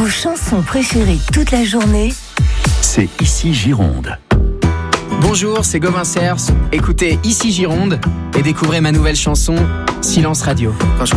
Vos chansons préférées toute la journée, c'est Ici Gironde. Bonjour, c'est Gauvin Cers. Écoutez Ici Gironde et découvrez ma nouvelle chanson Silence Radio.